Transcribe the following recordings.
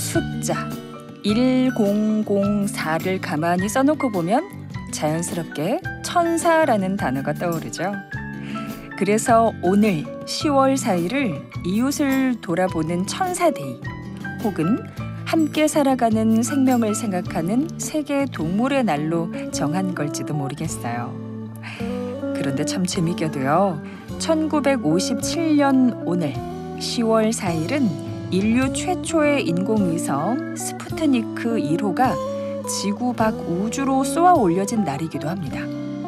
숫자 1004를 가만히 써놓고 보면 자연스럽게 천사라는 단어가 떠오르죠. 그래서 오늘 10월 4일을 이웃을 돌아보는 천사데이 혹은 함께 살아가는 생명을 생각하는 세계 동물의 날로 정한 걸지도 모르겠어요. 그런데 참 재미있게도요. 1957년 오늘 10월 4일은 인류 최초의 인공위성 스푸트니크 1호가 지구 밖 우주로 쏘아 올려진 날이기도 합니다.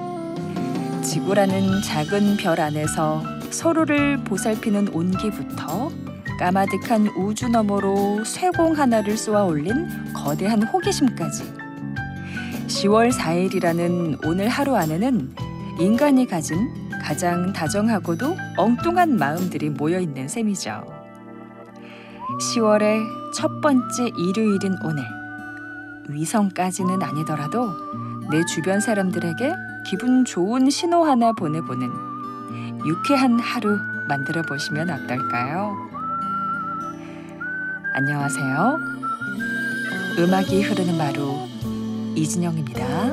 지구라는 작은 별 안에서 서로를 보살피는 온기부터 까마득한 우주 너머로 쇠공 하나를 쏘아 올린 거대한 호기심까지 10월 4일이라는 오늘 하루 안에는 인간이 가진 가장 다정하고도 엉뚱한 마음들이 모여있는 셈이죠. 10월의 첫 번째 일요일인 오늘, 위성까지는 아니더라도 내 주변 사람들에게 기분 좋은 신호 하나 보내보는 유쾌한 하루 만들어 보시면 어떨까요? 안녕하세요. 음악이 흐르는 마루 이진영입니다.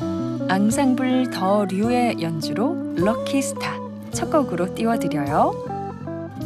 앙상블 더 류의 연주로 럭키 스타 첫 곡으로 띄워드려요.